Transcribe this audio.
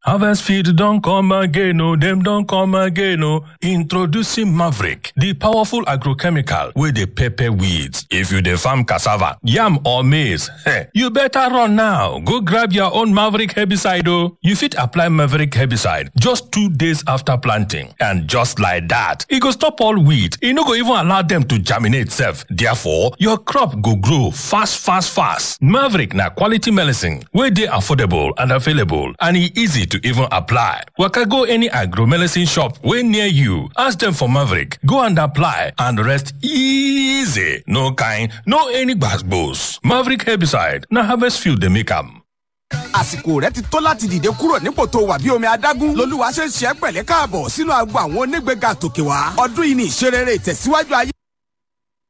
Harvest Field don't come again, oh, them don't come again, oh. Introducing Maverick, the powerful agrochemical with the pepper weeds. If you dey farm cassava, yam or maize, you better run now. Go grab your own Maverick herbicide, oh. You fit apply Maverick herbicide just 2 days after planting. And just like that, it go stop all weed. It no go even allow them to germinate self. Therefore, your crop go grow fast. Maverick na quality medicine, wey dey affordable and available, and e easy to even apply. Waka go any agro-medicine shop wey near you. Ask them for Maverick. Go and apply and rest easy. No any gbas. Maverick herbicide na Harvest Field dey make am. Àsìkò rẹ̀ ti tó láti dìde kúrò nípò tó wà bí omi adágún. Lolúwa ṣe ń ṣe pẹ̀lẹ́ káàbọ̀ sínú agbo àwọn onígbéga tòkè wá. Ọdún yìí ni ìṣerere ìtẹ̀síwájú ayé.